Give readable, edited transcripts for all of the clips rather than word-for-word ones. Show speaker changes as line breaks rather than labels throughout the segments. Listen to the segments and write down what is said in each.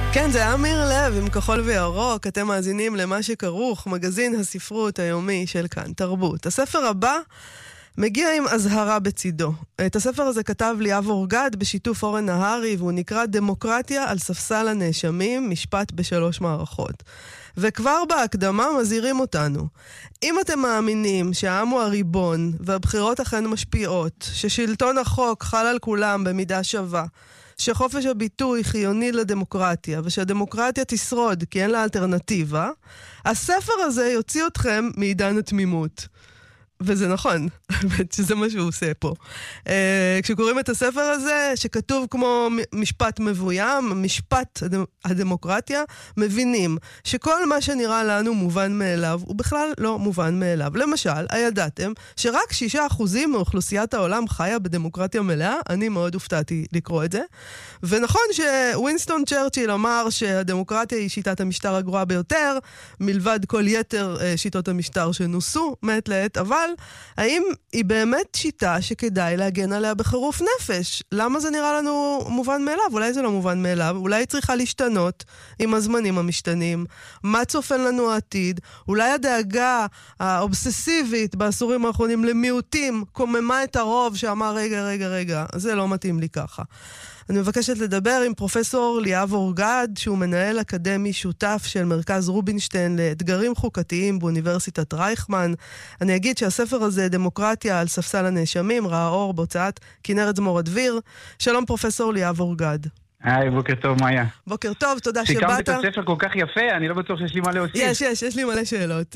כן, זה אמיר לב עם כחול וירוק. אתם מאזינים למה שכרוך, מגזין הספרות היומי של כאן תרבות. הספר הבא מגיע עם הזהרה בצידו. את הספר הזה כתב ליאב אורגד בשיתוף אורן נהרי, והוא נקרא דמוקרטיה על ספסל הנאשמים, משפט בשלוש מערכות. וכבר בהקדמה מזהירים אותנו. אם אתם מאמינים שהעם הוא הריבון והבחירות אכן משפיעות, ששלטון החוק חל על כולם במידה שווה, שחופש הביטוי חיוני לדמוקרטיה, ושהדמוקרטיה תשרוד כי אין לה אלטרנטיבה, הספר הזה יוציא אתכם מעידן התמימות. וזה נכון, שזה מה שהוא עושה פה. כשקוראים את הספר הזה, שכתוב כמו משפט מבוים, משפט הדמוקרטיה, מבינים שכל מה שנראה לנו מובן מאליו, הוא בכלל לא מובן מאליו. למשל, הידעתם שרק 6% מאוכלוסיית העולם חיה בדמוקרטיה מלאה, אני מאוד הופתעתי לקרוא את זה. ונכון שווינסטון צ'רצ'יל אמר שהדמוקרטיה היא שיטת המשטר הגרועה ביותר, מלבד כל יתר שיטות המשטר שנוסו מעת לעת, אבל האם היא באמת שיטה שכדאי להגן עליה בחירוף נפש? למה זה נראה לנו מובן מאליו? אולי זה לא מובן מאליו, אולי היא צריכה להשתנות עם הזמנים המשתנים. מה צופן לנו העתיד? אולי הדאגה האובססיבית בעשורים האחרונים למיעוטים קוממה את הרוב שאמר רגע, זה לא מתאים לי ככה. אני מבקשת לדבר עם פרופסור ליאב אורגד, שהוא מנהל אקדמי שותף של מרכז רובינשטיין לאתגרים חוקתיים באוניברסיטת רייכמן. אני אגיד שהספר הזה, דמוקרטיה על ספסל הנאשמים, ראה אור בהוצאת כנרת זמור הדביר. שלום פרופסור ליאב אורגד.
היי, בוקר טוב, מאיה.
בוקר טוב, תודה שבאת.
סיכמת את הספר כל כך יפה, אני לא בטוח שיש לי מה להוסיף.
יש לי מלא שאלות.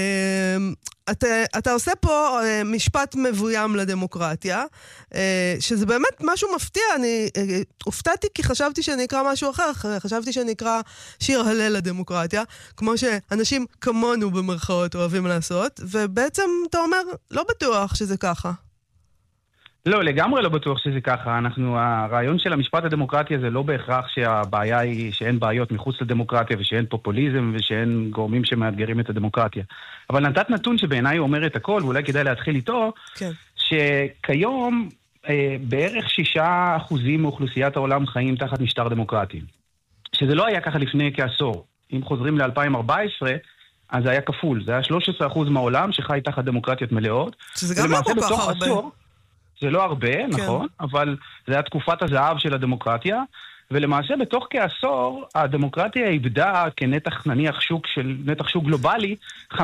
אתה עושה פה משפט מבוים לדמוקרטיה, שזה באמת משהו מפתיע. אני הופתעתי כי חשבתי שאני אקרא משהו אחר, חשבתי שאני אקרא שיר הלל לדמוקרטיה, כמו שאנשים כמונו במרכאות אוהבים לעשות, ובעצם אתה אומר, לא בטוח שזה ככה.
לא, לגמרי לא בטוח שזה ככה. הרעיון של המשפט הדמוקרטי הזה לא בהכרח שהבעיה היא שאין בעיות מחוץ לדמוקרטיה ושאין פופוליזם ושאין גורמים שמאתגרים את הדמוקרטיה. אבל נתת נתון שבעיניי אומר את הכל, ואולי כדאי להתחיל איתו, כן. שכיום בערך 6% מאוכלוסיית העולם חיים תחת משטר דמוקרטי. שזה לא היה ככה לפני כעשור. אם חוזרים ל-2014, אז זה היה כפול. זה היה 13% מהעולם שחי תחת דמוקרטיות מלאות.
שזה גם לא כל כך הרבה.
זה לא הרבה, נכון, אבל זה היה תקופת הזהב של הדמוקרטיה, ולמעשה בתוך כעשור, הדמוקרטיה איבדה כנתח, נניח נתח שוק גלובלי, 50%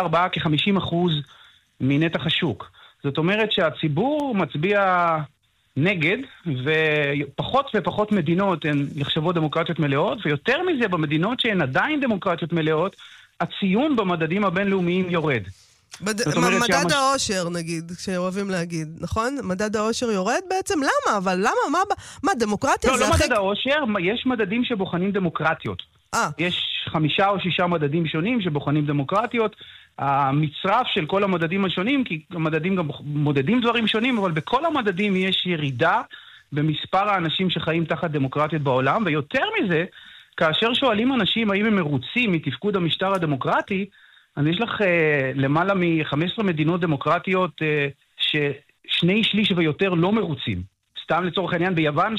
מנתח השוק. זאת אומרת שהציבור מצביע נגד, ופחות ופחות מדינות הן נחשבות דמוקרטיות מלאות, ויותר מזה במדינות שהן עדיין דמוקרטיות מלאות, הציון במדדים הבינלאומיים יורד.
מדד האושר, נגיד, שאוהבים להגיד, נכון? מדד האושר יורד בעצם? למה? אבל למה? מה, דמוקרטיה?
לא מדד האושר, יש מדדים שבוחנים דמוקרטיות. יש 5 או 6 מדדים שונים שבוחנים דמוקרטיות. המצרף של כל המדדים השונים, כי המדדים גם מודדים דברים שונים, אבל בכל המדדים יש ירידה במספר האנשים שחיים תחת דמוקרטיות בעולם, ויותר מזה, כאשר שואלים אנשים האם הם מרוצים מתפקוד המשטר הדמוקרטי, אז יש לך למעלה מ-15 מדינות דמוקרטיות ששני שליש ויותר לא מרוצים. סתם לצורך העניין, ביוון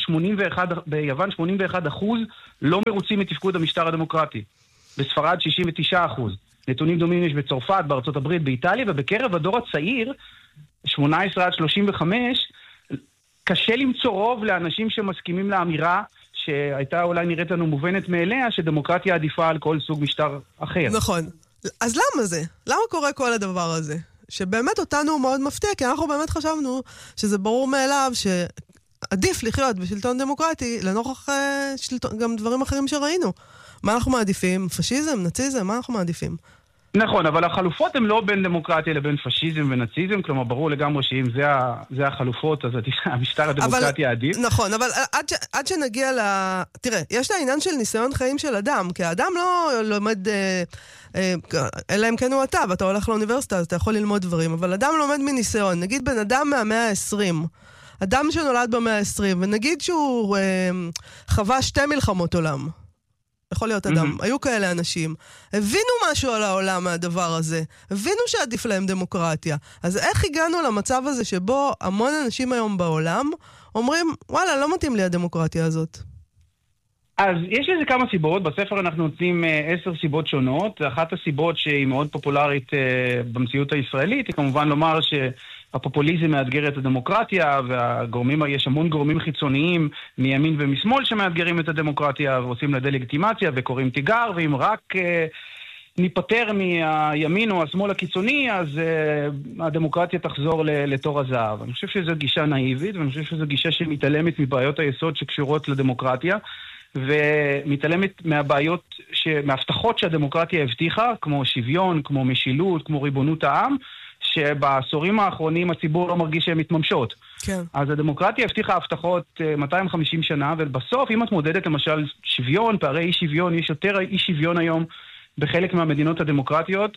81% לא מרוצים מתפקוד המשטר הדמוקרטי. בספרד 69%. נתונים דומים יש בצרפת, בארצות הברית, באיטליה, ובקרב הדור הצעיר, 18 עד 35, קשה למצוא רוב לאנשים שמסכימים לאמירה שהייתה אולי נראית לנו מובנת מאליה, שדמוקרטיה עדיפה על כל סוג משטר אחר.
נכון. אז למה זה? למה קורה כל הדבר הזה? שבאמת אותנו מאוד מפתיע, כי אנחנו באמת חשבנו שזה ברור מאליו שעדיף לחיות בשלטון דמוקרטי לנוכח גם דברים אחרים שראינו. מה אנחנו מעדיפים? פשיזם, נאציזם? מה אנחנו מעדיפים?
נכון, אבל החלופות הן לא בין דמוקרטיה לבין פשיזם ונאציזם, כלומר ברור לגמרי שאם זה החלופות, אז המשטר הדמוקרטי העדיף.
נכון, אבל עד שנגיע תראה, יש לה עניין של ניסיון חיים של אדם, כי האדם לא לומד, אלא אם כן הוא אתה, ואתה הולך לאוניברסיטה, אז אתה יכול ללמוד דברים, אבל אדם לומד מניסיון, נגיד בן אדם מהמאה ה-20, אדם שנולד במאה ה-20, ונגיד שהוא חווה 2 מלחמות עולם, יכול להיות אדם, היו כאלה אנשים, הבינו משהו על העולם מהדבר הזה, הבינו שעדיף להם דמוקרטיה. אז איך הגענו למצב הזה שבו המון אנשים היום בעולם אומרים, וואלה, לא מתאים לי הדמוקרטיה הזאת?
אז יש לזה כמה סיבות, בספר אנחנו נותנים 10 סיבות שונות. אחת הסיבות שהיא מאוד פופולרית במציאות הישראלית היא כמובן לומר שהפופוליזם מאתגר את הדמוקרטיה, יש המון גורמים חיצוניים מימין ומשמאל שמאתגרים את הדמוקרטיה ועושים לה דה-לגיטימציה וקוראים תיגר, ואם רק ניפטר מהימין או השמאל הקיצוני, אז הדמוקרטיה תחזור לתור הזהב. אני חושב שזו גישה נאיבית, ואני חושב שזו גישה שמתעלמת מבעיות היסוד שקשורות לדמוקרטיה, ומתעלמת מהבעיות, מההבטחות שהדמוקרטיה הבטיחה, כמו שוויון, כמו משילות, כמו ריבונות העם, שבעשורים האחרונים הציבור לא מרגיש שהן מתממשות.
כן.
אז הדמוקרטיה הבטיחה הבטחות 250 שנה, ובסוף, אם את מודדת למשל שוויון, פערי אי שוויון, יש יותר אי שוויון היום בחלק מהמדינות הדמוקרטיות,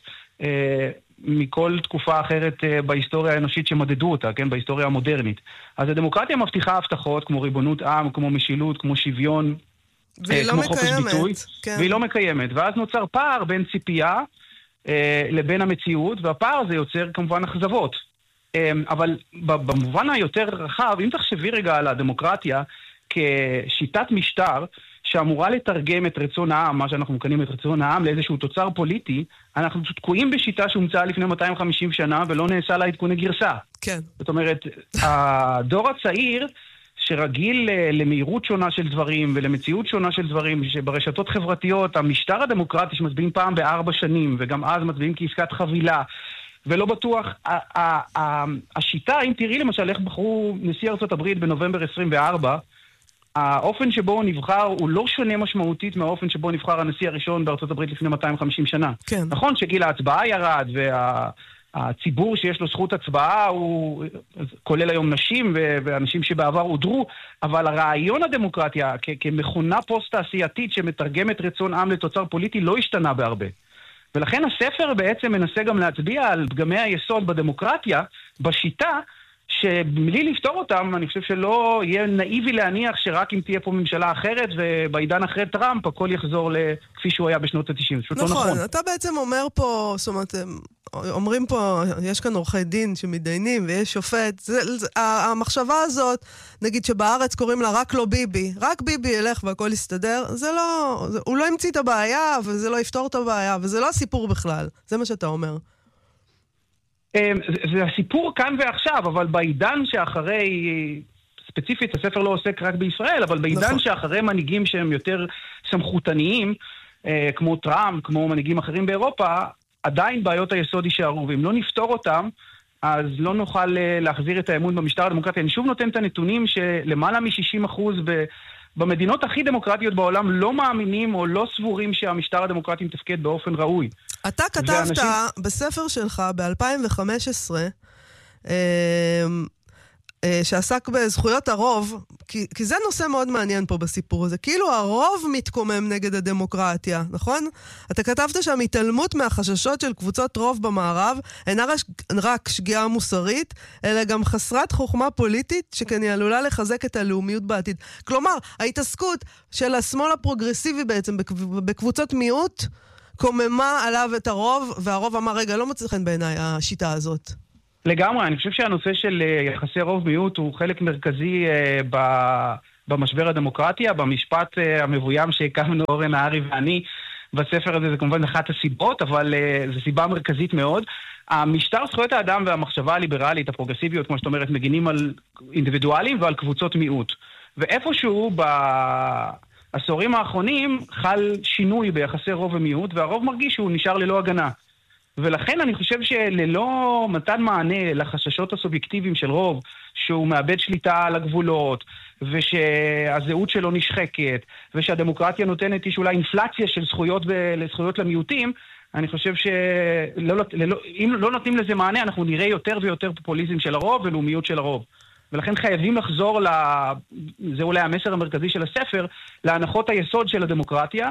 מכל תקופה אחרת בהיסטוריה האנושית שמדדו אותה, כן? בהיסטוריה המודרנית. אז הדמוקרטיה מבטיחה הבטחות כמו ריבונות עם, כמו משילות, כמו שוויון, כמו חופש ביטוי,
כן.
והיא לא מקיימת. ואז נוצר פער בין ציפייה לבין המציאות, והפער הזה יוצר כמובן אכזבות. אבל במובן היותר רחב, אם תחשבי רגע על הדמוקרטיה כשיטת משטר, שאמורה לתרגם את רצון העם, מה שאנחנו מכנים את רצון העם, לאיזשהו תוצר פוליטי, אנחנו תקועים בשיטה שהומצאה לפני 250 שנה, ולא נעשה לה עדכוני גרסה.
כן.
זאת אומרת, הדור הצעיר, שרגיל למהירות שונה של דברים, ולמציאות שונה של דברים, שברשתות חברתיות, המשטר הדמוקרטי שמצביעים פעם ב4 שנים, וגם אז מצביעים כעסקת חבילה, ולא בטוח, השיטה, אם תראי למשל איך בחרו נשיא ארצות הברית בנובמבר 24, האופן שבו הוא נבחר הוא לא שונה משמעותית מהאופן שבו נבחר הנשיא הראשון בארצות הברית לפני 250 שנה.
כן.
נכון שגיל ההצבעה ירד, והציבור שיש לו זכות הצבעה הוא כולל היום נשים ואנשים שבעבר הודרו, אבל הרעיון הדמוקרטיה כמכונה פוסט-תעשייתית שמתרגמת רצון עם לתוצר פוליטי לא השתנה בהרבה. ולכן הספר בעצם מנסה גם להצביע על פגמי היסוד בדמוקרטיה, בשיטה, שבלי לפתור אותם, אני חושב שלא יהיה נאיבי להניח שרק אם תהיה פה ממשלה אחרת, ובעידן אחרי טראמפ, הכל יחזור כפי שהוא היה בשנות ה-90. פשוט לא נכון.
אתה בעצם אומר פה, זאת אומרת, אומרים פה, יש כאן עורכי דין שמתדיינים, ויש שופט. המחשבה הזאת, נגיד שבארץ קוראים לה רק לא ביבי, רק ביבי ילך והכל יסתדר, זה לא, הוא לא המציא את הבעיה, וזה לא יפתור את הבעיה, וזה לא הסיפור בכלל. זה מה שאתה אומר.
זה הסיפור כאן ועכשיו, אבל בעידן שאחרי, ספציפית, הספר לא עוסק רק בישראל, אבל בעידן שאחרי מנהיגים שהם יותר סמכותניים, כמו טראמפ, כמו מנהיגים אחרים באירופה, עדיין בעיות היסוד יישארו, ואם לא נפתור אותם, אז לא נוכל להחזיר את האמון במשטר הדמוקרטי. אני שוב נותן את הנתונים שלמעלה מ-60% במדינות הכי דמוקרטיות בעולם לא מאמינים או לא סבורים שהמשטר הדמוקרטי מתפקד באופן ראוי.
אתה כתבת בספר שלך ב-2015, שעסק בזכויות הרוב, כי זה נושא מאוד מעניין פה בסיפור הזה. כאילו הרוב מתקומם נגד הדמוקרטיה, נכון? אתה כתבת שם התעלמות מהחששות של קבוצות רוב במערב, אינה רק שגיאה מוסרית, אלא גם חסרת חוכמה פוליטית, שכן היא עלולה לחזק את הלאומיות בעתיד. כלומר, ההתעסקות של השמאל הפרוגרסיבי בעצם בקבוצות מיעוט, קוממה עליו את הרוב, והרוב אמר, רגע, לא מצא חן בעיניי השיטה הזאת.
לגמרי, אני חושב שהנושא של יחסי רוב מיעוט הוא חלק מרכזי במשבר הדמוקרטיה, במשפט המבוים שהקמנו אורן נהרי ואני בספר הזה, זה כמובן אחת הסיבות, אבל זו סיבה מרכזית מאוד. המשטר זכויות האדם והמחשבה הליברלית, הפרוגרסיביות, כמו שאת אומרת, מגינים על אינדיבידואלים ועל קבוצות מיעוט. ואיפשהו בעשורים האחרונים חל שינוי ביחסי רוב ומיעוט, והרוב מרגיש שהוא נשאר ללא הגנה. ולכן אני חושב שללא מתן מענה לחששות הסובייקטיביים של רוב, שהוא מאבד שליטה על הגבולות, ושהזהות שלו נשחקת, ושהדמוקרטיה נותנת יש אולי אינפלציה של זכויות למיעוטים, אני חושב שאם לא נותנים לזה מענה, אנחנו נראה יותר ויותר פופוליזם של הרוב ולאומיות של הרוב. ולכן חייבים לחזור, זה אולי המסר המרכזי של הספר, להנחות היסוד של הדמוקרטיה,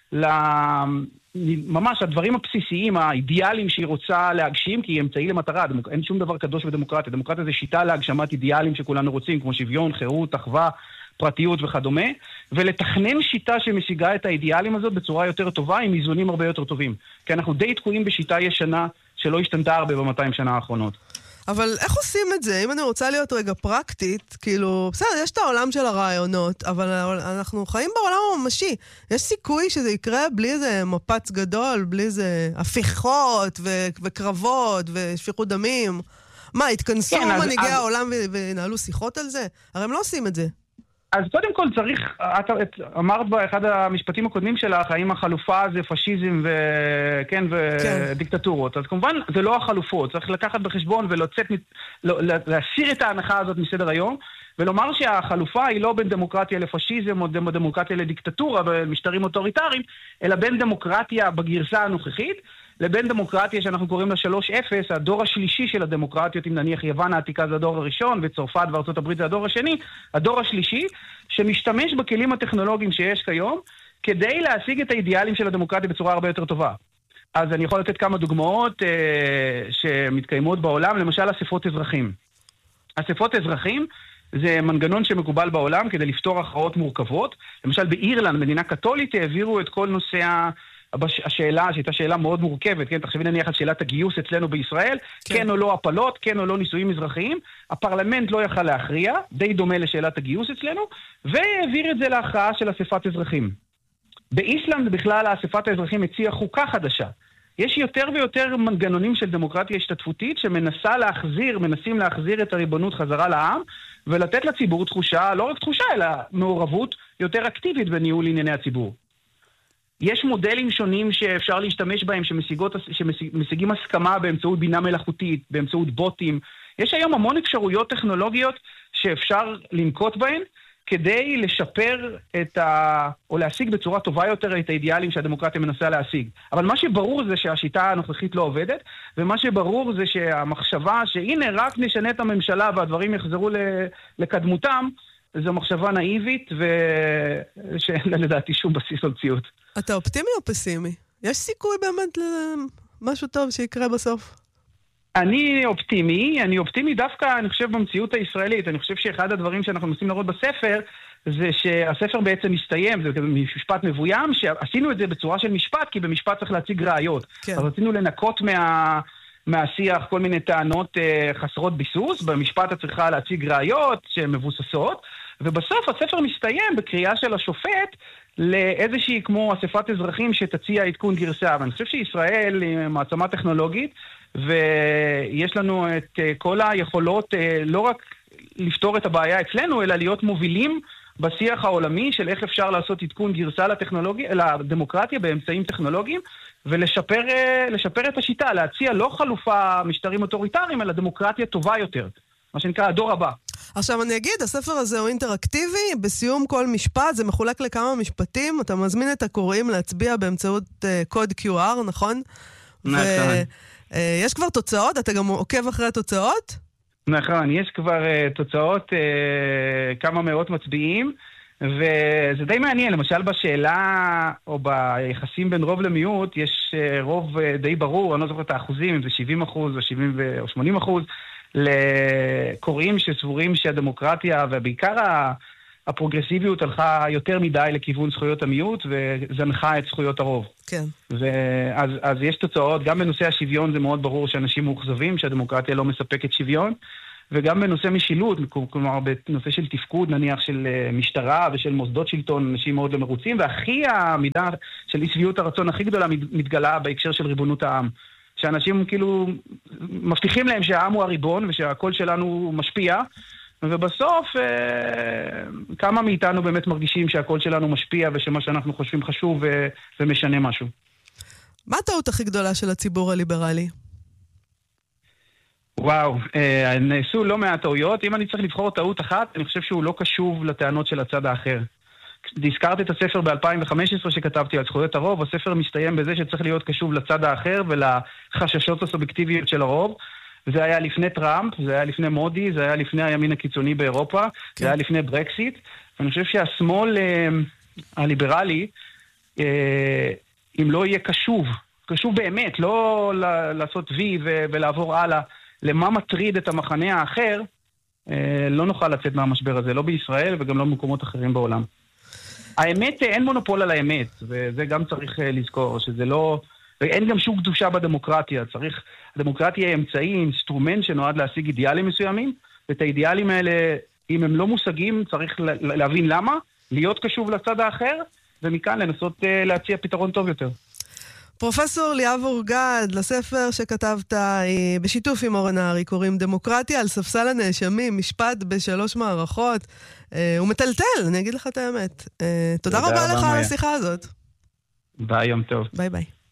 ממש הדברים הבסיסיים, האידיאלים שהיא רוצה להגשים, כי היא אמצעי למטרה, אין שום דבר קדוש בדמוקרטיה. דמוקרטיה זה שיטה להגשמת אידיאלים שכולנו רוצים, כמו שוויון, חירות, אחווה, פרטיות וכדומה, ולתכנן שיטה שמשיגה את האידיאלים הזאת בצורה יותר טובה, עם איזונים הרבה יותר טובים. כי אנחנו די תקועים בשיטה ישנה שלא השתנתה הרבה ב-200 שנה האחרונות.
אבל איך עושים את זה? אם אני רוצה להיות רגע פרקטית, כאילו, בסדר, יש את העולם של הרעיונות, אבל אנחנו חיים בעולם הממשי. יש סיכוי שזה יקרה בלי איזה מפץ גדול, בלי איזה הפיכות וקרבות ושפיכות דמים? מה, התכנסו מנהיגי העולם ונעלו שיחות על זה? הרי הם לא עושים את זה.
אז קודם כל צריך, את אמרת באחד המשפטים הקודמים שלך, האם החלופה זה פשיזם ודיקטטורות. אז כמובן זה לא החלופות, צריך לקחת בחשבון להסיר את ההנחה הזאת מסדר היום, ולומר שהחלופה היא לא בין דמוקרטיה לפשיזם או דמוקרטיה לדיקטטורה במשטרים אוטוריטריים, אלא בין דמוקרטיה בגרסה הנוכחית, לבין דמוקרטיה שאנחנו קוראים לה 3.0, הדור השלישי של הדמוקרטיות, אם נניח יוון העתיקה זה הדור הראשון, וצרפת וארצות הברית זה הדור השני, הדור השלישי, שמשתמש בכלים הטכנולוגיים שיש כיום, כדי להשיג את האידיאלים של הדמוקרטיה בצורה הרבה יותר טובה. אז אני יכול לתת כמה דוגמאות שמתקיימות בעולם, למשל אספות אזרחים. אספות אזרחים זה מנגנון שמקובל בעולם כדי לפתור הכרעות מורכבות. למשל באירלנד, מדינה קתולית, העבירו את כל נושא השאלה, שהייתה שאלה מאוד מורכבת, כן? תחשבי נניח על שאלת הגיוס אצלנו בישראל, כן או לא הפלות, כן או לא נישואים אזרחיים, הפרלמנט לא יכל להכריע, די דומה לשאלת הגיוס אצלנו, והעביר את זה להכרעה של אספת אזרחים. באיסלנד בכלל האספת האזרחים הציעה חוקה חדשה. יש יותר ויותר מנגנונים של דמוקרטיה השתתפותית מנסים להחזיר את הריבונות חזרה לעם, ולתת לציבור תחושה, לא רק תחושה, אלא מעורבות יותר אקטיבית בניהול ענייני הציבור. יש מודלים שונים שאפשר להשתמש בהם, שמשיגים הסכמה באמצעות בינה מלאכותית, באמצעות בוטים. יש היום המון אפשרויות טכנולוגיות שאפשר לנקוט בהן, כדי לשפר או להשיג בצורה טובה יותר את האידיאלים שהדמוקרטיה מנסה להשיג. אבל מה שברור זה שהשיטה הנוכחית לא עובדת, ומה שברור זה שהמחשבה שהנה רק נשנה את הממשלה והדברים יחזרו לקדמותם, זו מחשבה נאיבית ושאין לה לדעתי שום בסיס או מציאות.
אתה אופטימי או פסימי? יש סיכוי באמת למשהו טוב שיקרה בסוף?
אני אופטימי דווקא, אני חושב, במציאות הישראלית. אני חושב שאחד הדברים שאנחנו מנסים לראות בספר, זה שהספר בעצם מסתיים, זה משפט מבוים, שעשינו את זה בצורה של משפט, כי במשפט צריך להציג ראיות. כן. אז רצינו לנקות מהשיח כל מיני טענות חסרות ביסוס, במשפט את צריכה להציג ראיות שהן מבוססות, ובסוף הספר מסתיים בקריאה של השופט, לאיזושהי כמו אספת אזרחים שתציע עדכון גרסה. ואני חושב שישראל היא מעצמה טכנולוגית, ויש לנו את כל היכולות לא רק לפתור את הבעיה אצלנו, אלא להיות מובילים בשיח העולמי של איך אפשר לעשות עדכון גרסה לדמוקרטיה באמצעים טכנולוגיים, ולשפר את השיטה, להציע לא חלופה משטרים אוטוריטריים, אלא דמוקרטיה טובה יותר. מה שנקרא הדור הבא.
עכשיו אני אגיד, הספר הזה הוא אינטראקטיבי, בסיום כל משפט, זה מחולק לכמה משפטים, אתה מזמין את הקוראים להצביע באמצעות קוד QR, נכון?
נכון.
יש כבר תוצאות? אתה גם עוקב אחרי התוצאות?
נכון, יש כבר תוצאות, כמה מאות מצביעים, וזה די מעניין. למשל בשאלה, או ביחסים בין רוב למיעוט, יש רוב די ברור, אני לא זוכר את האחוזים, אם זה 70% או 80%, לקוראים שסבורים שהדמוקרטיה, ובעיקר הפרוגרסיביות הלכה יותר מדי לכיוון זכויות המיעוט, וזנחה את זכויות הרוב.
כן.
אז יש תוצאות, גם בנושא השוויון זה מאוד ברור שאנשים מאוכזבים, שהדמוקרטיה לא מספקת שוויון, וגם בנושא משילות, כלומר בנושא של תפקוד, נניח של משטרה ושל מוסדות שלטון, אנשים מאוד לא מרוצים, והכי המידה של אי שביעות הרצון הכי גדולה מתגלה בהקשר של ריבונות העם. שאנשים כאילו מבטיחים להם שהעם הוא הריבון ושהקול שלנו משפיע, ובסוף כמה מאיתנו באמת מרגישים שהקול שלנו משפיע ושמה שאנחנו חושבים חשוב ומשנה משהו.
מה הטעות הכי גדולה של הציבור הליברלי?
וואו, נעשו לא מעט טעויות. אם אני צריך לבחור טעות אחת, אני חושב שהוא לא קשוב לטענות של הצד האחר. הזכרתי את הספר ב-2015 שכתבתי על זכויות הרוב, הספר מסתיים בזה שצריך להיות קשוב לצד האחר ולחששות הסובייקטיביות של הרוב. זה היה לפני טראמפ, זה היה לפני מודי, זה היה לפני הימין הקיצוני באירופה, זה היה לפני ברקסיט. ואני חושב שהשמאל הליברלי, אם לא יהיה קשוב באמת, לא לעשות וי ולעבור הלאה למה מטריד את המחנה האחר, לא נוכל לצאת מהמשבר הזה, לא בישראל וגם לא במקומות אחרים בעולם. האמת, אין מונופול על האמת, וזה גם צריך לזכור, שזה לא ואין גם שום קדושה בדמוקרטיה. הדמוקרטיה היא אמצעי, אינסטרומנט שנועד להשיג אידיאלים מסוימים, ואת האידיאלים האלה, אם הם לא מושגים, צריך להבין למה, להיות קשוב לצד האחר, ומכאן לנסות להציע פתרון טוב יותר.
פרופסור ליאב אורגד, לספר שכתבת בשיתוף עם אורן נהרי, קוראים דמוקרטיה על ספסל הנאשמים, משפט ב3 מערכות. הוא מטלטל, אני אגיד לך את האמת. תודה רבה לך על השיחה הזאת.
ביי, יום טוב.
ביי ביי.